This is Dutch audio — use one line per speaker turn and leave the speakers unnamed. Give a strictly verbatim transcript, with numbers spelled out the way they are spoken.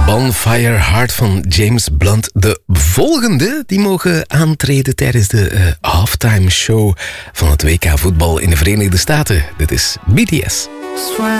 Bonfire Heart van James Blunt. De volgende, die mogen aantreden tijdens de uh, halftime show van het W K voetbal in de Verenigde Staten. Dit is B T S.